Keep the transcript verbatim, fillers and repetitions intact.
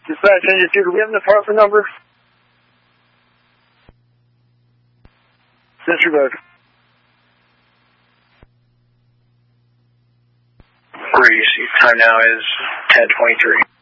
Dispatch, engine two, do we have an apartment number? Disregard. Greasy. Time now is ten twenty-three.